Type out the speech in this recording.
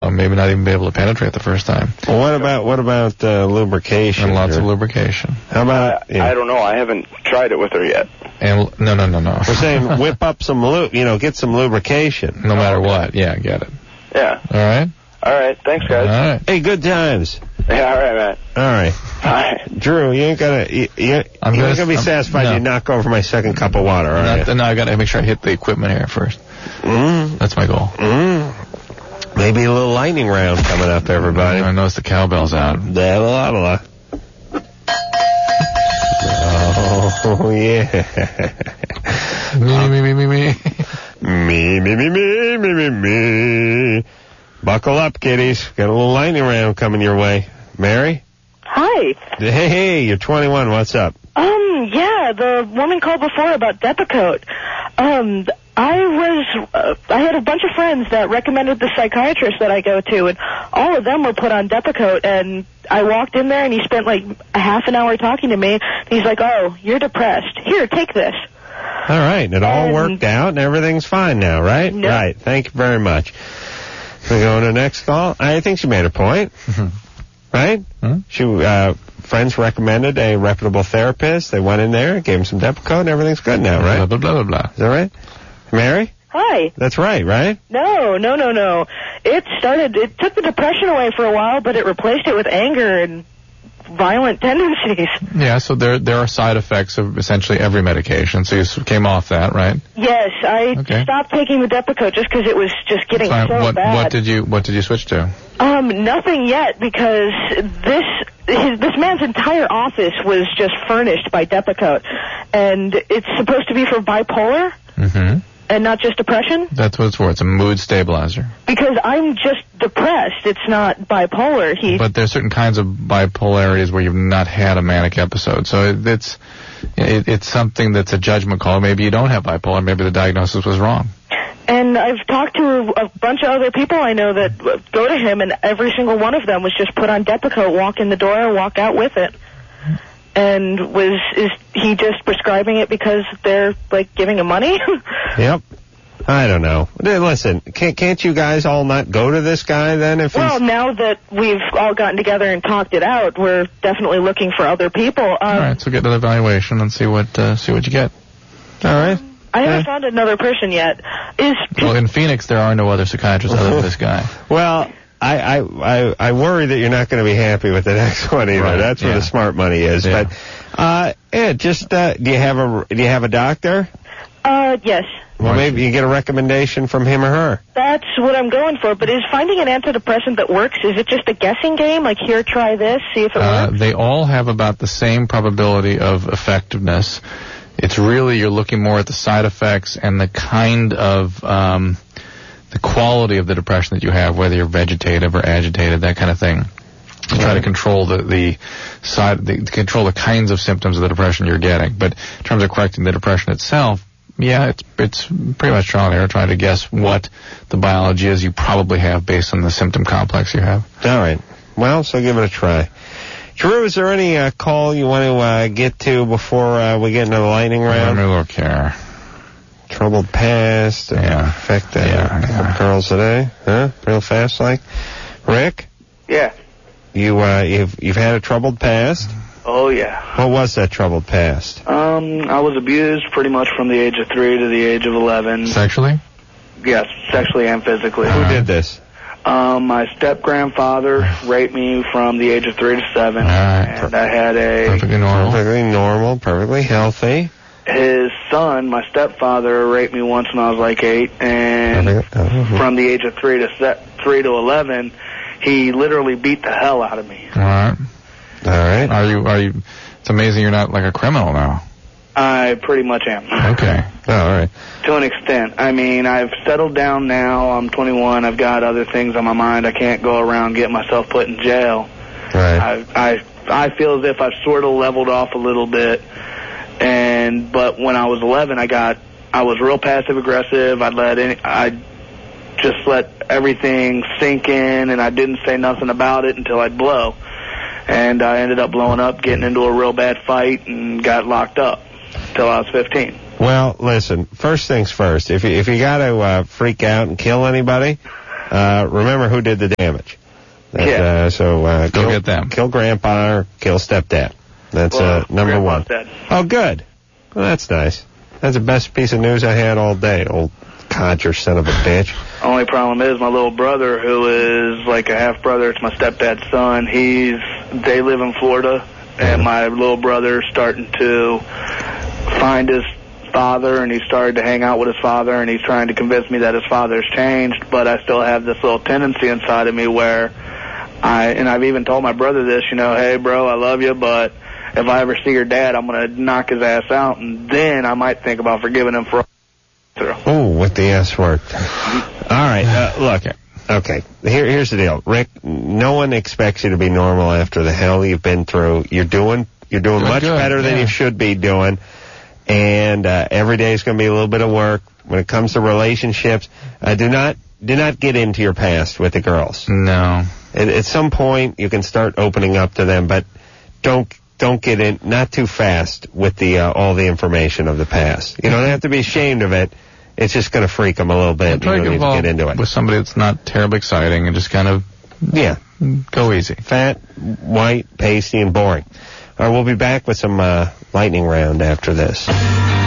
maybe not even be able to penetrate the first time. Well, what about lubrication? And lots of lubrication. How about? I don't know. I haven't tried it with her yet. And no. We're saying whip up some get some lubrication. No matter what. Yeah, get it. Yeah. All right. All right. Thanks, guys. All right. Hey, good times. Yeah. All right, man. All right. All right. Drew, you ain't gonna be satisfied. No. You knock over my second cup of water. All right. No, I gotta make sure I hit the equipment here first. That's my goal. Maybe a little lightning round coming up, everybody. I noticed the cowbell's out. Oh, yeah. Me. Buckle up, kiddies. Got a little lightning round coming your way. Mary? Hi. Hey, you're 21. What's up? Yeah, the woman called before about Depakote. I had a bunch of friends that recommended the psychiatrist that I go to, and all of them were put on Depakote, and I walked in there, and he spent like a half an hour talking to me. He's like, oh, you're depressed. Here, take this. All right, it all worked out, and everything's fine now, right? No. Right, thank you very much. We go to the next call. I think she made a point, right? She friends recommended a reputable therapist. They went in there, gave him some Depakote, and everything's good now, right? Blah, blah, blah, blah. Is that right? Mary? Hi. That's right? No. It took the depression away for a while, but it replaced it with anger and violent tendencies. Yeah, so there are side effects of essentially every medication. So you came off that, right? Yes, I stopped taking the Depakote just because it was just getting so bad. What did you switch to? Nothing yet, because this man's entire office was just furnished by Depakote, and it's supposed to be for bipolar. And not just depression? That's what it's for. It's a mood stabilizer. Because I'm just depressed. It's not bipolar. But there's certain kinds of bipolarities where you've not had a manic episode. So it's something that's a judgment call. Maybe you don't have bipolar. Maybe the diagnosis was wrong. And I've talked to a bunch of other people I know that go to him, and every single one of them was just put on Depakote, walk in the door, and walk out with it. And is he just prescribing it because they're, like, giving him money? Yep. I don't know. Listen, can't you guys all not go to this guy then? Now that we've all gotten together and talked it out, we're definitely looking for other people. All right, so get an evaluation and see what you get. All right. I haven't found another person yet. Well, in Phoenix, there are no other psychiatrists other than this guy. Well, I worry that you're not going to be happy with the next one either. Right, that's where the smart money is. Yeah. But do you have a doctor? Yes. Well, maybe you get a recommendation from him or her. That's what I'm going for. But is finding an antidepressant that works, is it just a guessing game? Like, here, try this, see if it works? They all have about the same probability of effectiveness. It's really, you're looking more at the side effects and the kind of the quality of the depression that you have, whether you're vegetative or agitated, that kind of thing. To try to control control the kinds of symptoms of the depression you're getting. But in terms of correcting the depression itself, yeah, it's pretty much trial and error, trying to guess what the biology is you probably have based on the symptom complex you have. All right. Well, so give it a try. Drew, is there any call you want to get to before we get into the lightning round? Let me look here. Troubled past, affect girls today, huh? Real fast, like. Rick? Yeah. You've had a troubled past? Oh, yeah. What was that troubled past? I was abused pretty much from the age of 3 to the age of 11. Sexually? Yes, sexually and physically. Who did this? My step-grandfather raped me from the age of 3 to 7. All right. And I had Perfectly normal, perfectly healthy. His son, my stepfather, raped me once when I was like 8, and from the age of 3 to 11, he literally beat the hell out of me. All right. Are you? It's amazing you're not like a criminal now. I pretty much am. Okay. All right. To an extent. I mean, I've settled down now. I'm 21. I've got other things on my mind. I can't go around getting myself put in jail. Right. I feel as if I've sort of leveled off a little bit. But when I was 11, I was real passive aggressive. I just let everything sink in, and I didn't say nothing about it until I'd blow. And I ended up blowing up, getting into a real bad fight, and got locked up till I was 15. Well, listen, first things first. If you got to freak out and kill anybody, remember who did the damage. Go get them. Kill Grandpa or kill Stepdad. That's number one. Dead. Oh, good. Well, that's nice. That's the best piece of news I had all day, old codger son of a bitch. Only problem is my little brother, who is like a half-brother, it's my stepdad's son, they live in Florida, and my little brother's starting to find his father, and he started to hang out with his father, and he's trying to convince me that his father's changed, but I still have this little tendency inside of me where I've even told my brother this, hey, bro, I love you, but if I ever see your dad, I'm going to knock his ass out, and then I might think about forgiving him for Oh, with the S word. All right, look. Okay, here's the deal. Rick, no one expects you to be normal after the hell you've been through. You're doing much better than you should be doing, and every day is going to be a little bit of work. When it comes to relationships, do not get into your past with the girls. No. At some point, you can start opening up to them, but don't get in, not too fast with the all the information of the past. You don't have to be ashamed of it. It's just going to freak them a little bit. Try you to need to get into it with somebody that's not terribly exciting and just kind of go easy. Fat, white, pasty, and boring. All right, we'll be back with some lightning round after this.